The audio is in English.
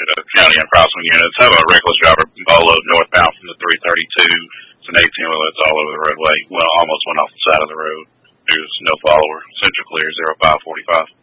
county enforcement units have a reckless driver bolo northbound from the 332. It's an 18-wheeler that's all over the roadway. Well, almost went off the side of the road. There's no follower. Central clear 0545.